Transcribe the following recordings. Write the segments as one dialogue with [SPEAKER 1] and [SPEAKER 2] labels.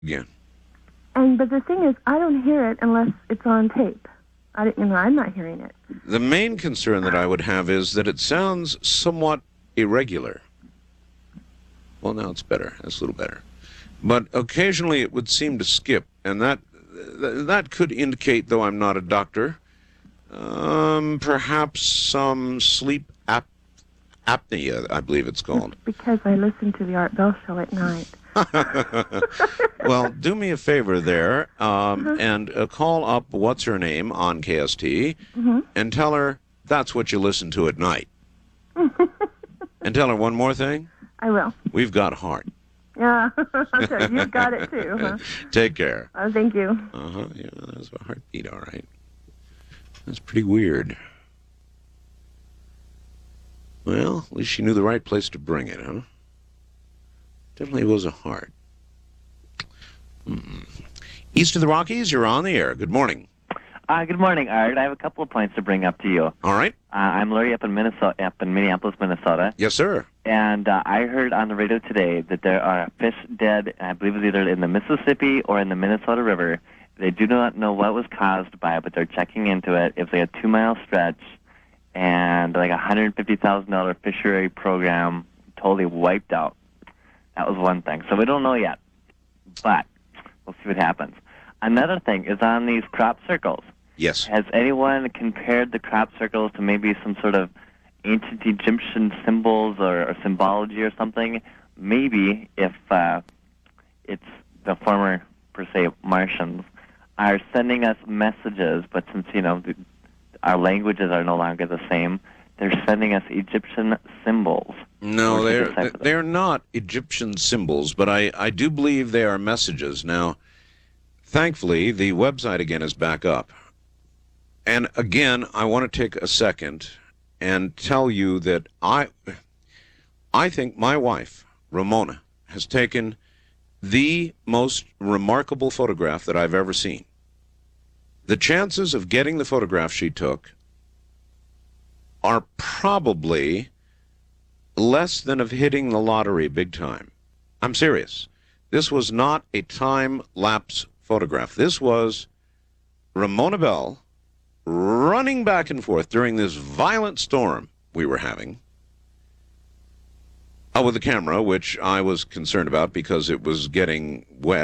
[SPEAKER 1] Yeah.
[SPEAKER 2] But the thing is, I don't hear it unless it's on tape. I'm not hearing it.
[SPEAKER 1] The main concern that I would have is that it sounds somewhat irregular. Well, now it's better. That's a little better. But occasionally it would seem to skip, and that could indicate, though I'm not a doctor, perhaps some sleep apnea, I believe it's called.
[SPEAKER 2] It's because I listen to the Art Bell Show at night.
[SPEAKER 1] Well, do me a favor there, and call up What's Her Name on KST, and tell her that's what you listen to at night. And tell her one more thing.
[SPEAKER 2] I will.
[SPEAKER 1] We've got heart.
[SPEAKER 2] Yeah, okay, you've got it too, huh?
[SPEAKER 1] Take care.
[SPEAKER 2] Thank you.
[SPEAKER 1] Yeah, that's a heartbeat, all right. That's pretty weird. Well, at least she knew the right place to bring it, huh? Definitely was a heart. East of the Rockies, you're on the air. Good morning.
[SPEAKER 3] Good morning, Art. I have a couple of points to bring up to you.
[SPEAKER 1] All right.
[SPEAKER 3] I'm Larry up in Minneapolis, Minnesota.
[SPEAKER 1] Yes, sir.
[SPEAKER 3] And I heard on the radio today that there are fish dead, I believe it's either in the Mississippi or in the Minnesota River. They do not know what was caused by it, but they're checking into it. It's like a 2-mile stretch and like a $150,000 fishery program totally wiped out. That was one thing. So we don't know yet, but we'll see what happens. Another thing is on these crop circles.
[SPEAKER 1] Yes.
[SPEAKER 3] Has anyone compared the crop circles to maybe some sort of ancient Egyptian symbols or symbology or something? Maybe if it's the former, per se, Martians are sending us messages, but since, our languages are no longer the same, they're sending us Egyptian symbols.
[SPEAKER 1] No, they're not Egyptian symbols, but I do believe they are messages. Now, thankfully, the website again is back up. And again, I want to take a second and tell you that I think my wife, Ramona, has taken the most remarkable photograph that I've ever seen. The chances of getting the photograph she took are probably less than of hitting the lottery big time. I'm serious. This was not a time-lapse photograph. This was Ramona Bell running back and forth during this violent storm we were having with the camera, which I was concerned about because it was getting wet.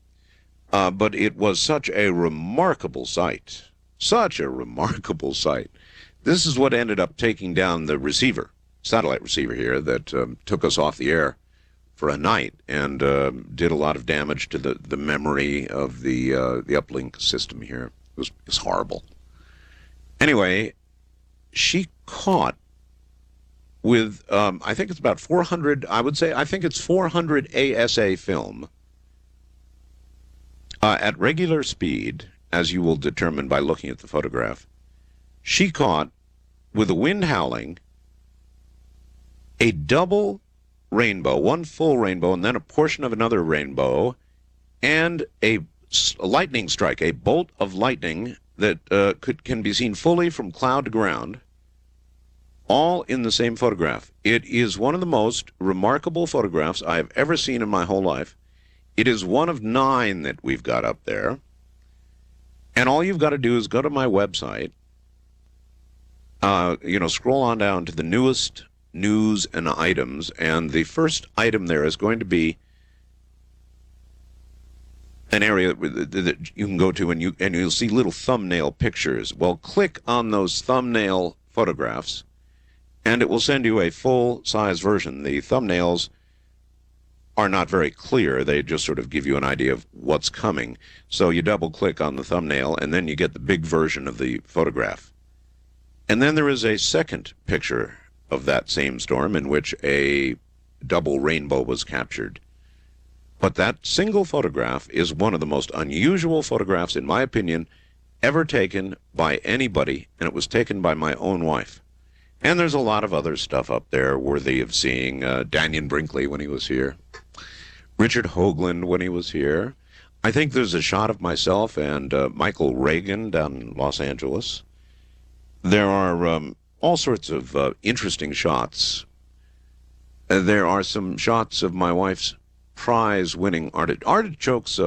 [SPEAKER 1] But it was such a remarkable sight. Such a remarkable sight. This is what ended up taking down the receiver, satellite receiver here, that took us off the air for a night and did a lot of damage to the memory of the uplink system here. It was horrible. Anyway, she caught with, I think it's about 400, I think it's 400 ASA film at regular speed, as you will determine by looking at the photograph. She caught, with the wind howling, a double rainbow, one full rainbow, and then a portion of another rainbow, and a lightning strike, a bolt of lightning that can be seen fully from cloud to ground, all in the same photograph. It is one of the most remarkable photographs I have ever seen in my whole life. It is one of 9 that we've got up there. And all you've got to do is go to my website, scroll on down to the newest news and items, and the first item there is going to be an area that you can go to, and you'll see little thumbnail pictures. Well, click on those thumbnail photographs, and it will send you a full-size version. The thumbnails are not very clear. They just sort of give you an idea of what's coming. So you double-click on the thumbnail, and then you get the big version of the photograph. And then there is a second picture of that same storm in which a double rainbow was captured. But that single photograph is one of the most unusual photographs, in my opinion, ever taken by anybody, and it was taken by my own wife. And there's a lot of other stuff up there worthy of seeing. Daniel Brinkley when he was here. Richard Hoagland when he was here. I think there's a shot of myself and Michael Reagan down in Los Angeles. There are all sorts of interesting shots. There are some shots of my wife's prize-winning artichokes.